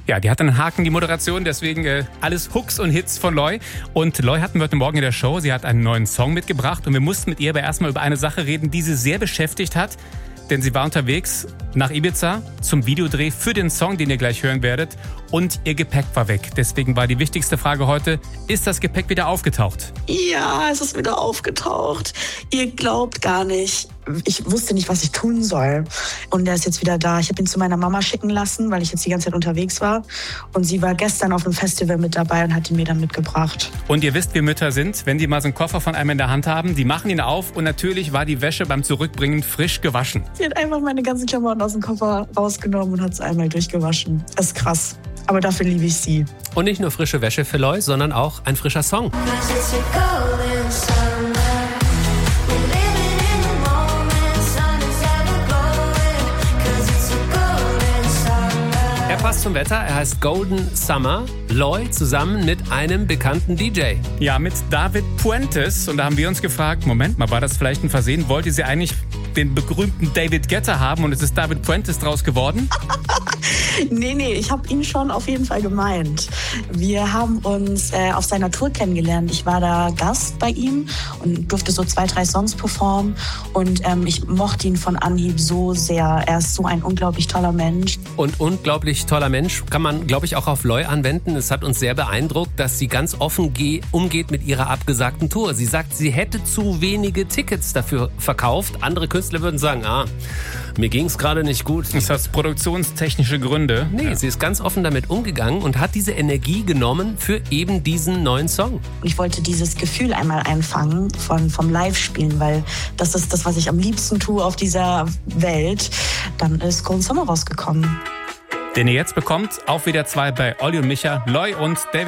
Ja, die hat einen Haken, die Moderation, deswegen alles Hooks und Hits von Loi. Und Loi hatten wir heute Morgen in der Show. Sie hat einen neuen Song mitgebracht und wir mussten mit ihr aber erstmal über eine Sache reden, die sie sehr beschäftigt hat. Denn sie war unterwegs nach Ibiza zum Videodreh für den Song, den ihr gleich hören werdet. Und ihr Gepäck war weg. Deswegen war die wichtigste Frage heute, ist das Gepäck wieder aufgetaucht? Ja, es ist wieder aufgetaucht. Ihr glaubt gar nicht. Ich wusste nicht, was ich tun soll. Und er ist jetzt wieder da. Ich habe ihn zu meiner Mama schicken lassen, weil ich jetzt die ganze Zeit unterwegs war. Und sie war gestern auf einem Festival mit dabei und hat ihn mir dann mitgebracht. Und ihr wisst, wie Mütter sind, wenn die mal so einen Koffer von einem in der Hand haben, die machen ihn auf und natürlich war die Wäsche beim Zurückbringen frisch gewaschen. Sie hat einfach meine ganzen Klamotten aus dem Koffer rausgenommen und hat es einmal durchgewaschen. Das ist krass. Aber dafür liebe ich sie. Und nicht nur frische Wäsche für Loi, sondern auch ein frischer Song. Er passt zum Wetter, er heißt Golden Summer. Loi zusammen mit einem bekannten DJ. Ja, mit David Puentes. Und da haben wir uns gefragt, Moment mal, war das vielleicht ein Versehen? Wollte sie eigentlich den berühmten David Guetta haben und es ist David Puentes draus geworden? Nee, ich habe ihn schon auf jeden Fall gemeint. Wir haben uns auf seiner Tour kennengelernt. Ich war da Gast bei ihm und durfte so 2, 3 Songs performen. Und ich mochte ihn von Anhieb so sehr. Er ist so ein unglaublich toller Mensch. Und unglaublich toller Mensch kann man, glaube ich, auch auf Loi anwenden. Es hat uns sehr beeindruckt, dass sie ganz offen umgeht mit ihrer abgesagten Tour. Sie sagt, sie hätte zu wenige Tickets dafür verkauft. Andere Künstler würden sagen, mir ging es gerade nicht gut. Das hat produktionstechnische Gründe. Nee, sie ist ganz offen damit umgegangen und hat diese Energie genommen für eben diesen neuen Song. Ich wollte dieses Gefühl einmal einfangen vom Live-Spielen, weil das ist das, was ich am liebsten tue auf dieser Welt. Dann ist Golden Summer rausgekommen. Den ihr jetzt bekommt, auch wieder 2 bei Olli und Micha, Loi und David.